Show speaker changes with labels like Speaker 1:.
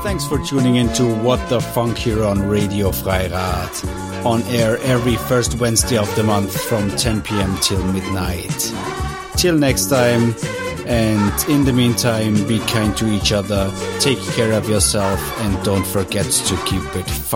Speaker 1: Thanks for tuning in to What the Funk here on Radio Freirad. On air every first Wednesday of the month from 10 p.m. till midnight. Till next time, and in the meantime, be kind to each other, take care of yourself, and don't forget to keep it fun.